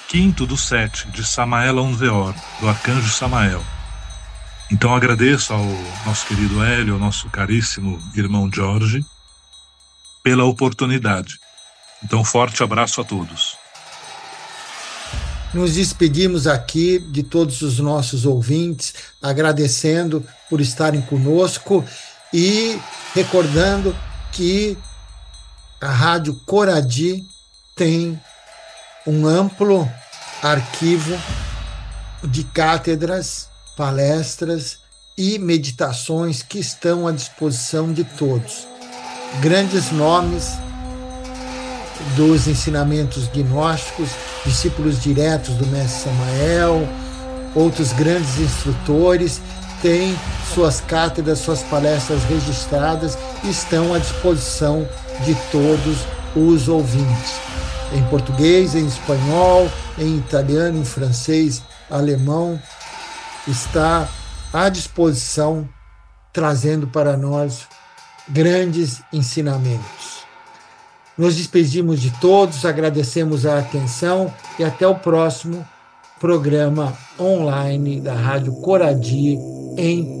quinto dos 7 de Samael Aunveor, do arcanjo Samael. Então agradeço ao nosso querido Hélio, ao nosso caríssimo irmão Jorge, pela oportunidade. Então, forte abraço a todos. Nos despedimos aqui de todos os nossos ouvintes, agradecendo por estarem conosco e recordando que a Rádio Coradi tem um amplo arquivo de cátedras, palestras e meditações que estão à disposição de todos. Grandes nomes dos ensinamentos gnósticos, discípulos diretos do Mestre Samael, outros grandes instrutores, têm suas cátedras, suas palestras registradas e estão à disposição de todos os ouvintes. Em português, em espanhol, em italiano, em francês, alemão, está à disposição, trazendo para nós grandes ensinamentos. Nos despedimos de todos, agradecemos a atenção e até o próximo programa online da Rádio Coradi em